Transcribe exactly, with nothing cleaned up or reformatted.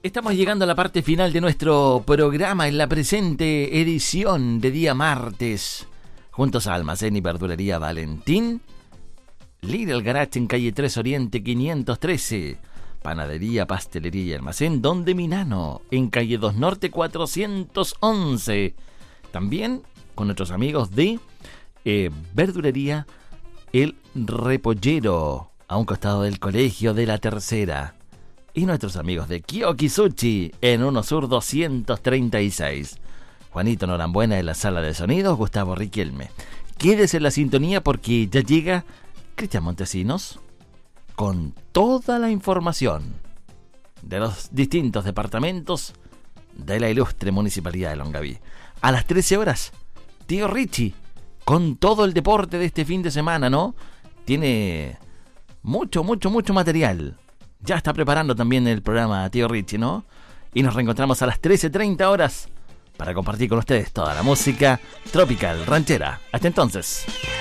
Estamos llegando a la parte final de nuestro programa en la presente edición de día martes. Juntos a Almacén y Verdulería Valentín, Little Garage en calle tres Oriente quinientos trece, Panadería, Pastelería y Almacén Don de Minano en calle dos Norte cuatrocientos once. También con nuestros amigos de eh, Verdulería El Repollero, a un costado del Colegio de la Tercera. Y nuestros amigos de Kioki Sushi en Uno Sur doscientos treinta y seis. Juanito Norambuena en la sala de sonidos, Gustavo Riquelme. Quédese en la sintonía porque ya llega Cristian Montesinos con toda la información de los distintos departamentos de la ilustre Municipalidad de Longaví. A las trece horas, Tío Richie con todo el deporte de este fin de semana, ¿no? Tiene mucho, mucho, mucho material. Ya está preparando también el programa Tío Richie, ¿no? Y nos reencontramos a las trece treinta horas para compartir con ustedes toda la música tropical, ranchera. Hasta entonces.